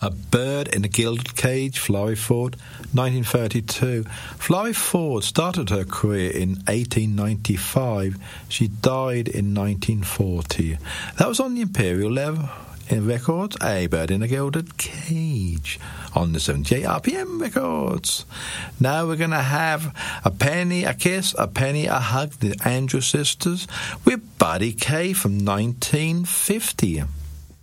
A Bird in a Gilded Cage, Florrie Ford, 1932. Florrie Ford started her career in 1895. She died in 1940. That was on the Imperial level. In records, A Bird in a Gilded Cage on the 78 RPM records. Now we're going to have A Penny, A Kiss, A Penny, A Hug, the Andrews Sisters, with Buddy Kay from 1950.